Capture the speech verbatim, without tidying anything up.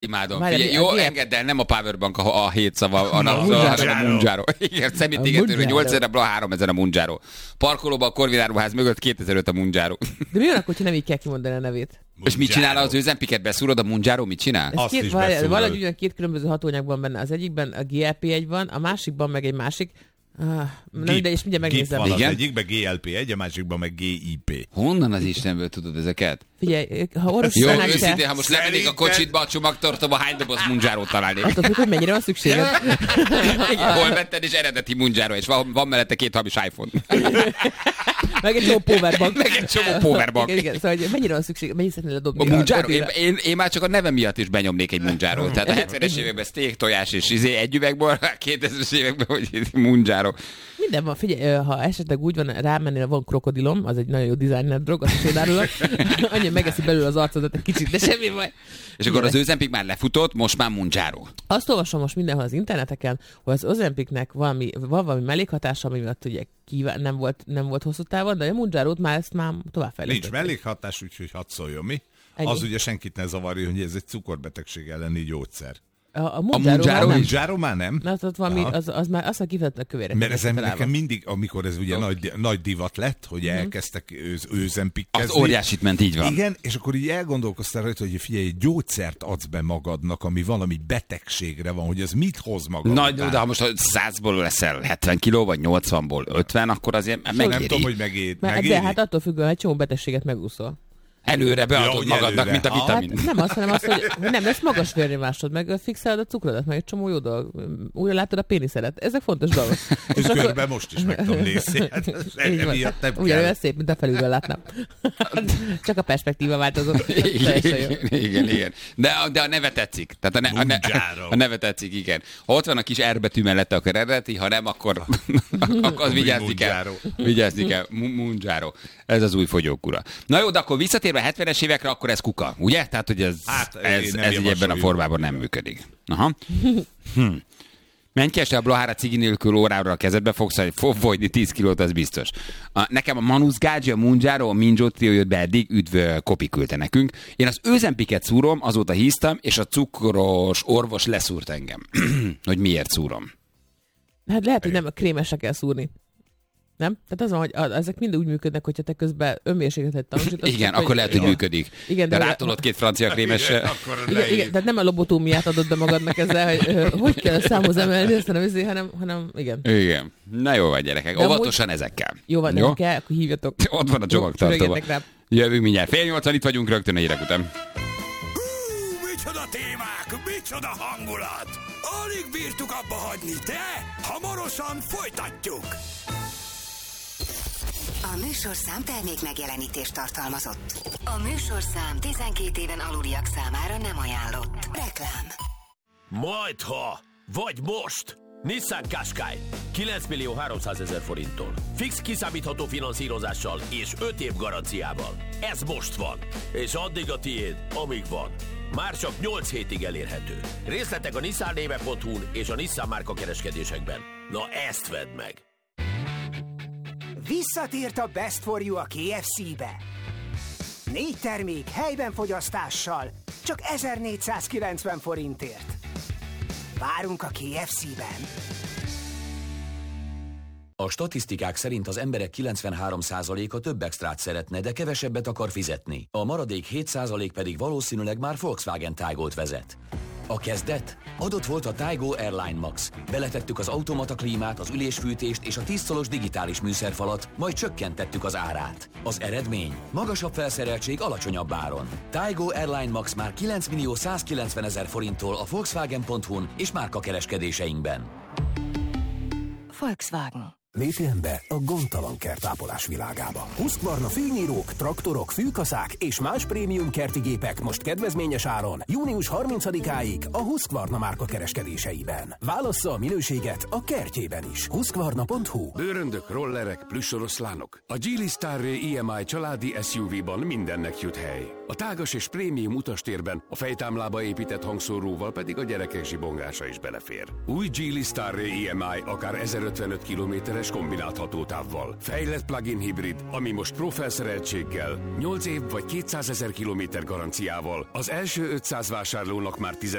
imádom. Figyelj, jó, engedd el, nem a Powerbank a, a hét szava, a, a, a, a Munjaro. Igen, szemétégetőről nyolcezer a háromezer a Munjaro. Parkolóban a Korvináruház mögött kétezer-öt a Munjaro. De mi van akkor, hogyha nem így kell kimondani a nevét? És mit csinál az Özempiket? Beszúrod a Munjaro, mit csinál? Ez két, valahogy ugyan két különböző hatóanyag van benne. Az egyikben a gé el pé egy van, a másikban meg egy másik. Ah, nem ide, és mindjárt megnézem. Van az egyikben gé el pé egy, a másikban meg gé i pé. Honnan az Istenből tudod ezeket? Figyelj, ha orvos jó, őszintén, ha most levennék a kocsitba a csomagtartóba, hány doboz Munjárót találnék? Attól függ, hogy mennyire van szükséged. Igen, hol vetted, és eredeti Munjaro, és van, van mellette két hamis iPhone. Meg egy csomó powerbank. Meg egy csomó powerbank. Igen, igen, szóval hogy mennyire van szükség, mennyire szeretnél ledobni? A Munjaro, én, én, én, már csak a neve miatt is benyomnék egy Munjárót. Tehát a hetvenes években steak, tojás és izé egy üvegből, a kétezres években, hogy Munjaro. Minden van, figyelj, ha esetleg úgy van, rámennél, van krokodilom, az egy nagyon jó designer drog, azt is árulok. Annyi megeszi belőle az arcodat egy kicsit, de semmi baj. És akkor az Ozempic már lefutott, most már Munjaro. Azt olvasom most mindenhol az interneteken, hogy az Ozempicnek valami, van valami mellékhatása, ami miatt ugye kíván, nem, volt, nem volt hosszú távon, de a Munjarót már ezt már továbbfejlesztették. Nincs mellékhatás, úgyhogy hadd szóljon mi. Ennyi. Az ugye senkit ne zavarja, hogy ez egy cukorbetegség elleni gyógyszer. A, a Munjaro már nem. Na, az, valami, az, az már azt a kifejezetten kövérek. Mert ez nekem mindig, amikor ez ugye nagy, nagy divat lett, hogy uh-huh. elkezdtek Ozempickezni. Az óriásit ment, így van. Igen, és akkor így elgondolkoztál rajta, hogy figyelj, egy gyógyszert adsz be magadnak, ami valami betegségre van, hogy ez mit hoz magad. Nagy, de ha most százból leszel hetven kiló, vagy nyolcvanból ötven, akkor azért megéri. Nem tudom, hogy megéri. De hát attól függően, hogy csomó betegséget megúszol. Előre beadod ja, magadnak, előre. Mint a vitamin. Hát nem az, hanem az, hogy nem lesz magas vérnyomásod, meg fixálod a cukrodat, meg egy csomó jó dolog. Újra látod a péniszedet. Ezek fontos dolgok. És körbe akkor... most is meg tudom nézni. Hát, ugyanolyan szép, mint a felülről látnám. Csak a perspektíva változott. Igen, igen, igen. De, de a neve tetszik. Tehát a, ne, a, ne, a neve tetszik, igen. Ha ott van a kis R betű mellette, akkor eredeti, ha nem, akkor, akkor vigyázni kell. Vigyázni kell. Munjaro. Ez az új fogyókúra. Na jó, de akkor visszatérve a hetvenes évekre, akkor ez kuka, ugye? Tehát, hogy ez, hát, ez, ez így ebben a formában nem működik. Aha. Hm. Menj ki este a Blahára cigi nélkül órára a kezedbe, fogsz fogyni tíz kilót, az biztos. A, nekem a Manus Gaggi, a Munjaro, a Minjo Trio jött be eddig, üdv, Kopi küldte nekünk. Én az Ozempicet szúrom, azóta híztam, és a cukros orvos leszúrt engem. Hogy miért szúrom? Hát lehet, hogy nem a krémesre kell szúrni. Nem? Tehát az van, hogy ezek mind úgy működnek, hogyha te közben önmérsékletet tanúsítasz. Igen, akkor lehet, hogy működik. Igen, de, de rátolod két francia krémessel. Igen, igen, tehát nem a lobotómiát adod be magadnak ezzel, hogy hogy kell a számhoz emelni, aztán nem izé, hanem, hanem igen. Igen. Na jó van, gyerekek. De óvatosan amúgy... ezekkel. Jó van, nem kell, akkor hívjatok. Ott van a csomagtartóba. Jövünk mindjárt. Fél nyolcvan itt vagyunk rögtön a hírek után. Micsoda témák, micsoda hangulat! Alig bírtuk abba hagyni, de hamarosan folytatjuk! A műsorszám termék megjelenítést tartalmazott. A műsorszám tizenkét éven aluliak számára nem ajánlott. Reklám. Majdha, vagy most! Nissan Qashqai kilenc millió háromszázezer forinttól. Fix kiszámítható finanszírozással és öt év garanciával. Ez most van. És addig a tiéd, amíg van. Már csak nyolc hétig elérhető. Részletek a nissan néve pont hu-n és a Nissan márka kereskedésekben. Na ezt vedd meg! Visszatért a Best for You a ké ef cé-be. Négy termék helyben fogyasztással, csak ezernégyszázkilencven forintért. Várunk a ké ef cé-ben. A statisztikák szerint az emberek kilencvenhárom százaléka több extrát szeretne, de kevesebbet akar fizetni. A maradék hét százalék pedig valószínűleg már Volkswagen Taygolt vezet. A kezdet? Adott volt a Taygo Airline Max. Beletettük az automata klímát, az ülésfűtést és a tíz szolos digitális műszerfalat, majd csökkentettük az árát. Az eredmény? Magasabb felszereltség alacsonyabb áron. Taygo Airline Max már kilenc millió százkilencvenezer forinttól a Volkswagen pont hu-n és márka kereskedéseinkben. Volkswagen. Lépjen be a gondtalan kertápolás világába. Husqvarna fűnyírók, traktorok, fűkaszák és más prémium kerti gépek most kedvezményes áron június harmincadikáig a Husqvarna márka kereskedéseiben. Válassza a minőséget a kertjében is. Husqvarna pont hu. Bőröndök, rollerek, plüssoroszlánok. A Geely Starray i em i családi es u vé-ban mindennek jut hely. A tágas és prémium utastérben a fejtámlába épített hangszóróval pedig a gyerekek zsibongása is belefér. Új Geely Starray i em i akár ezerötvenöt kilométeres kombinált hatótávval. Fejlett plug-in hibrid, ami most pro felszereltséggel, nyolc év vagy kétszázezer kilométer garanciával az első ötszáz vásárlónak már